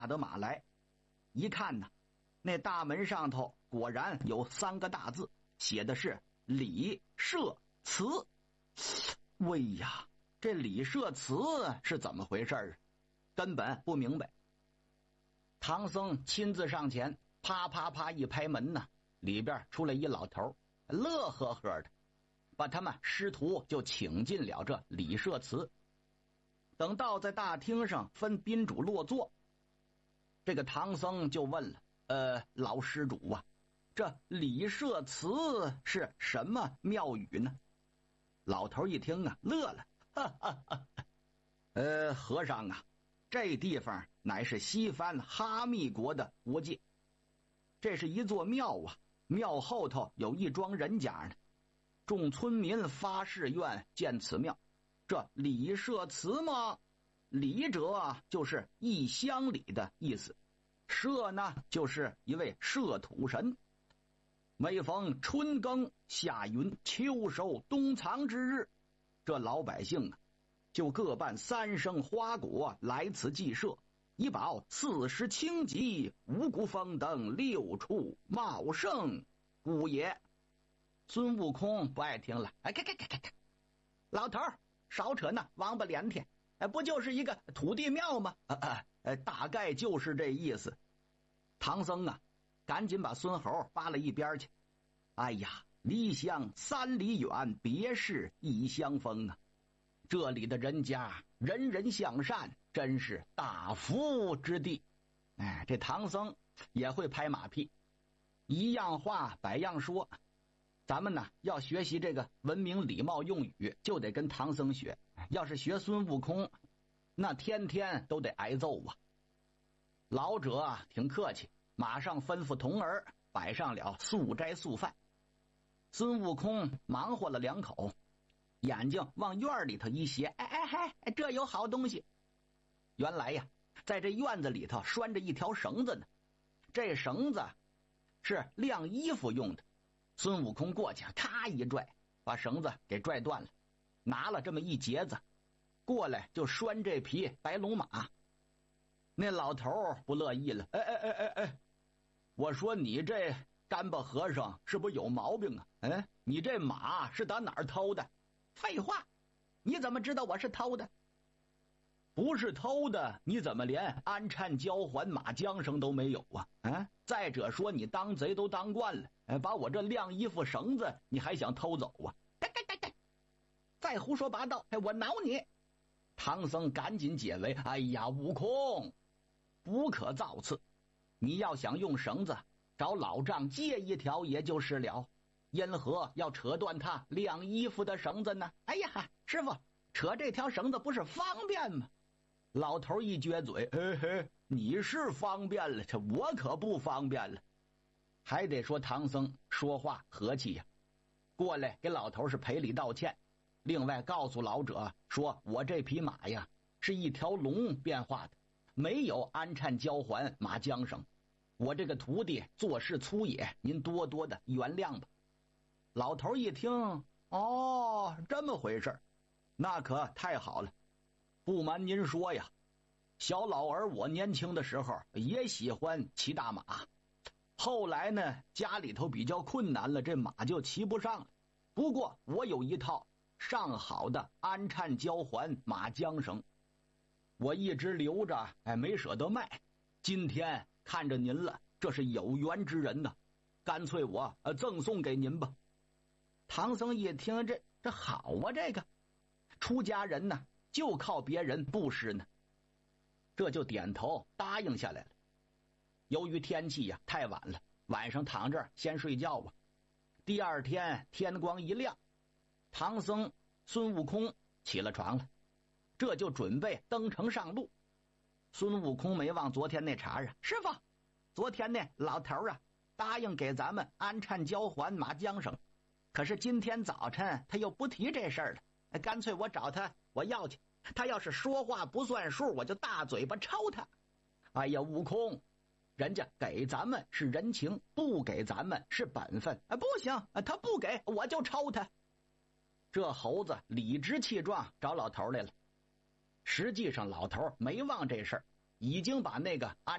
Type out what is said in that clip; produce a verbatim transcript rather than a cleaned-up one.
的马来。一看呢，那大门上头果然有三个大字，写的是李社祠。喂呀，这李社祠是怎么回事啊？根本不明白。唐僧亲自上前，啪啪啪一拍门呢，里边出来一老头，乐呵呵的，把他们师徒就请进了这李社祠。等到在大厅上分宾主落座，这个唐僧就问了：呃，老施主啊，这李社祠是什么庙宇呢？老头一听啊，乐了，哈哈哈。呃，和尚啊，这地方乃是西番哈密国的国界，这是一座庙啊，庙后头有一庄人家呢，众村民发誓愿建此庙。这李社祠嘛，李者就是一乡里的意思，社呢就是一位社土神。每逢春耕、夏耘、秋收、冬藏之日，这老百姓啊，就各办三生花果来此祭社，以保四时清吉、五谷丰登、六畜茂盛故也。孙悟空不爱听了，哎，开开开开开，老头儿少扯那王八连天，哎，不就是一个土地庙吗？啊啊，呃，大概就是这意思。唐僧啊，赶紧把孙猴扒了一边去。哎呀，离乡三里远，别是异乡风啊！这里的人家人人向善，真是大福之地。哎，这唐僧也会拍马屁，一样话百样说。咱们呢要学习这个文明礼貌用语，就得跟唐僧学。要是学孙悟空，那天天都得挨揍啊。老者啊挺客气，马上吩咐童儿摆上了素斋素饭。孙悟空忙活了两口，眼睛往院里头一斜，哎哎哎，这有好东西。原来呀，在这院子里头拴着一条绳子呢，这绳子是晾衣服用的。孙悟空过去，咔一拽，把绳子给拽断了，拿了这么一节子过来，就拴这匹白龙马。那老头不乐意了，哎哎哎哎哎，我说你这干巴和尚是不是有毛病啊？嗯，你这马是打哪儿偷的？废话，你怎么知道我是偷的？不是偷的，你怎么连安忏交还马缰绳都没有啊？啊！再者说，你当贼都当惯了，哎，把我这晾衣服绳子，你还想偷走啊？再胡说八道，哎，我挠你！唐僧赶紧解围，哎呀，悟空，不可造次，你要想用绳子，找老丈借一条也就是了，因何要扯断他晾衣服的绳子呢？哎呀，师傅，扯这条绳子不是方便吗？老头一撅嘴，嘿嘿，你是方便了，这我可不方便了。还得说唐僧说话和气呀，过来给老头是赔礼道歉，另外告诉老者说，我这匹马呀是一条龙变化的，没有安忏交还马缰绳，我这个徒弟做事粗野，您多多的原谅吧。老头一听，哦，这么回事，那可太好了。不瞒您说呀，小老儿我年轻的时候也喜欢骑大马，后来呢家里头比较困难了，这马就骑不上了。不过我有一套上好的安忏交还马缰绳，我一直留着，哎，没舍得卖。今天看着您了，这是有缘之人呐，干脆我呃赠送给您吧。唐僧一听，这这好啊，这个出家人呢就靠别人布施呢，这就点头答应下来了。由于天气呀太晚了，晚上躺这儿先睡觉吧。第二天天光一亮，唐僧孙悟空起了床了，这就准备登城上路。孙悟空没忘昨天那茬啊，师傅，昨天那老头啊答应给咱们安忏交还马缰绳，可是今天早晨他又不提这事儿了，干脆我找他我要去，他要是说话不算数，我就大嘴巴抽他。哎呀，悟空，人家给咱们是人情，不给咱们是本分，啊，不行，他不给我就抽他。这猴子理直气壮找老头来了。实际上老头没忘这事儿，已经把那个安